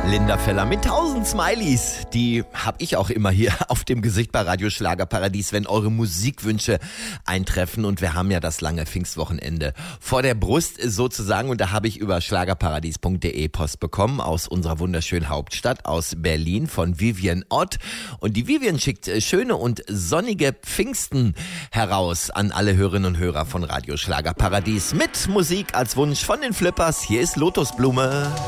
Linda Feller mit 1000 Smileys. Die habe ich auch immer hier auf dem Gesicht bei Radio Schlagerparadies, wenn eure Musikwünsche eintreffen. Und wir haben ja das lange Pfingstwochenende vor der Brust sozusagen. Und da habe ich über schlagerparadies.de Post bekommen aus unserer wunderschönen Hauptstadt, aus Berlin, von Vivian Ott. Und die Vivian schickt schöne und sonnige Pfingsten heraus an alle Hörerinnen und Hörer von Radio Schlagerparadies mit Musik als Wunsch von den Flippers. Hier ist Lotusblume.